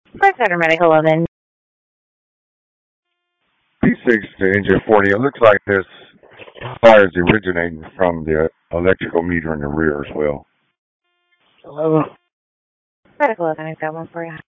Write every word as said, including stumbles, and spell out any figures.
Five Center Medical eleven. P six to engine forty. It looks like this fire is originating from the electrical meter in the rear as well. eleven. Medical eleven, I got one for you.